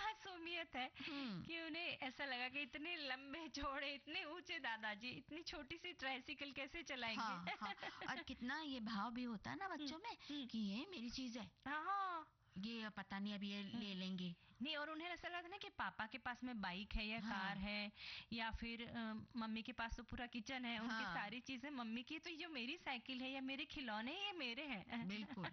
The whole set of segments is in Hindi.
मासूमियत है कि उन्हें ऐसा लगा कि इतने लंबे चौड़े, इतने ऊंचे दादाजी इतनी छोटी सी ट्राइसिकल कैसे चलाएंगे। हाँ, और कितना ये भाव भी होता है ना बच्चों में कि ये मेरी चीज है, हाँ, ये पता नहीं अभी ये ले लेंगे। नहीं, और उन्हें ऐसा लगता है ना कि पापा के पास में बाइक है या कार है, या फिर मम्मी के पास तो पूरा किचन है, उनकी सारी चीजें मम्मी की, तो जो मेरी साइकिल है या मेरे खिलौने ये मेरे हैं। बिल्कुल।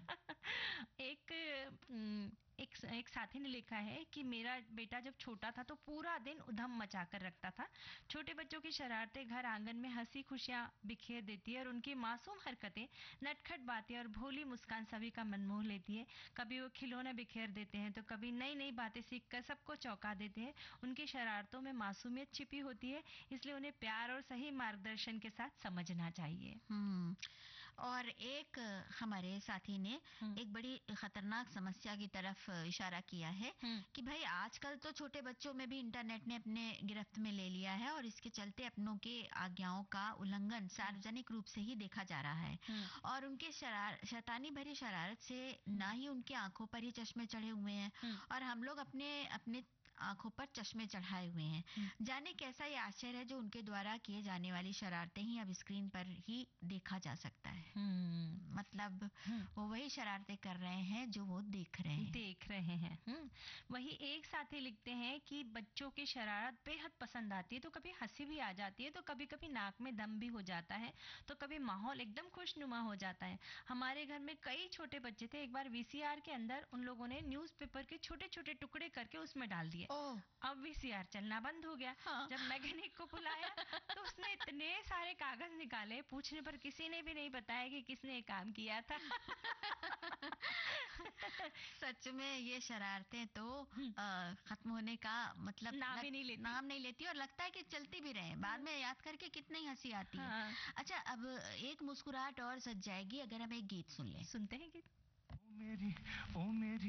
एक साथी ने लिखा है कि मेरा बेटा जब छोटा था तो पूरा दिन उधम मचा कर रखता था। छोटे बच्चों की शरारतें घर आंगन में हंसी खुशियां बिखेर देती है और उनकी मासूम हरकतें, नटखट बातें और भोली मुस्कान सभी का मन मोह लेती है। कभी वो खिलौने बिखेर देते हैं तो कभी नई नई बातें सीखकर सबको चौंका देते हैं। उनकी शरारतों में मासूमियत छिपी होती है, इसलिए उन्हें प्यार और सही मार्गदर्शन के साथ समझना चाहिए। और एक हमारे साथी ने एक बड़ी खतरनाक समस्या की तरफ इशारा किया है कि भाई आजकल तो छोटे बच्चों में भी इंटरनेट ने अपने गिरफ्त में ले लिया है और इसके चलते अपनों के आज्ञाओं का उल्लंघन सार्वजनिक रूप से ही देखा जा रहा है। और उनके शैतानी भरी शरारत से ना ही उनकी आंखों पर ही चश्मे चढ़े हुए हैं और हम लोग अपने अपने आंखों पर चश्मे चढ़ाए हुए हैं। जाने कैसा ये आश्चर्य है जो उनके द्वारा किए जाने वाली शरारतें ही अब स्क्रीन पर ही देखा जा सकता है। मतलब वो वही शरारतें कर रहे हैं जो वो देख रहे हैं। वही एक साथी लिखते हैं कि बच्चों की शरारत बेहद पसंद आती है, तो कभी हंसी भी आ जाती है, तो कभी कभी नाक में दम भी हो जाता है, तो कभी माहौल एकदम खुशनुमा हो जाता है। हमारे घर में कई छोटे बच्चे थे, एक बार वीसीआर के अंदर उन लोगों ने न्यूज़पेपर के छोटे छोटे टुकड़े करके उसमें डाल दिए। अब वीसीआर चलना बंद हो गया। जब मैकेनिक को बुलाया तो उसने इतने सारे कागज निकाले, पूछने पर किसी ने भी नहीं बताया कि किसने ये काम किया था। सच में ये शरारतें तो खत्म होने का मतलब नाम नहीं लेती और लगता है कि चलती भी रहे, बाद में याद करके कितनी हंसी आती है। अच्छा, अब एक मुस्कुराहट और सज जाएगी अगर हम एक गीत सुन लें। सुनते हैं गीत। ओ मेरी